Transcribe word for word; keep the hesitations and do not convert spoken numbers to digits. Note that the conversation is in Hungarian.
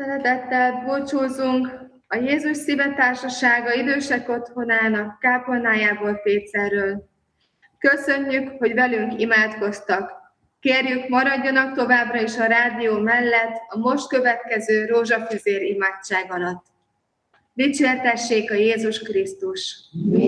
Szeretettel búcsúzunk a Jézus Szíve Társasága idősek otthonának kápolnájából, Pécserről. Köszönjük, hogy velünk imádkoztak. Kérjük, maradjanak továbbra is a rádió mellett a most következő rózsafüzér imádság alatt. Dicsértessék a Jézus Krisztus!